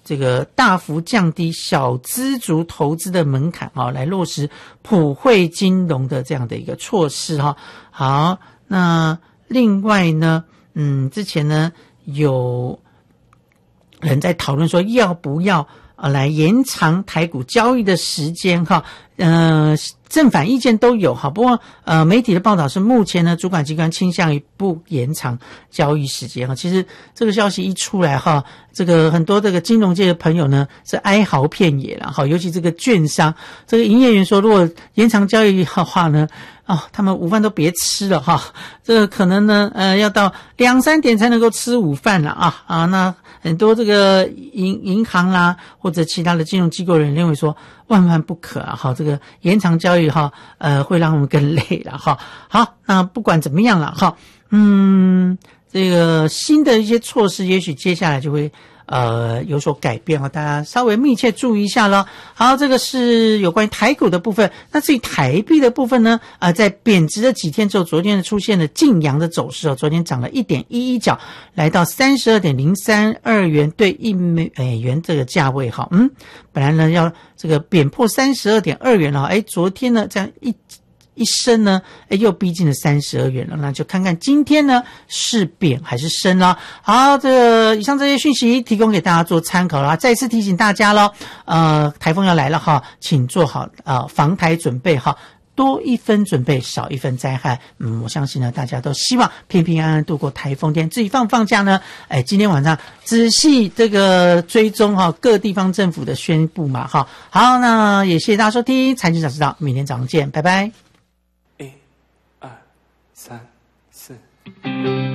这个大幅降低小资族投资的门槛啊，来落实普惠金融的这样的一个措施哈。好，那另外呢，之前呢有人在讨论说要不要来延长台股交易的时间哈，正反意见都有哈。不过媒体的报道是目前呢主管机关倾向于不延长交易时间哈。其实这个消息一出来哈，这个很多这个金融界的朋友呢是哀嚎遍野了哈。尤其这个券商，这个营业员说，如果延长交易的话呢，他们午饭都别吃了哈。这个可能呢要到2-3点才能够吃午饭了啊。那很多这个银行啦或者其他的金融机构人认为说万万不可啊哈，这个延长交易哈会让我们更累了哈。好，那不管怎么样了哈，这个新的一些措施也许接下来就会有所改变大家稍微密切注意一下咯。好，这个是有关于台股的部分。那至于台币的部分呢，在贬值了几天之后，昨天出现了净扬的走势昨天涨了 1.11 角，来到 32.032 元对1美元这个价位哈。本来呢要这个贬破 32.2 元了，昨天呢这样一升呢又逼近了32元了，那就看看今天呢是贬还是升了。好，这个以上这些讯息提供给大家做参考了，再次提醒大家咯，台风要来了哈，请做好防台准备哈，多一分准备少一分灾害。我相信呢大家都希望平平安安度过台风天。至于放假呢，今天晚上仔细这个追踪各地方政府的宣布嘛哈。好，那也谢谢大家收听财经早知道，明天早上见，拜拜。1、2、3、4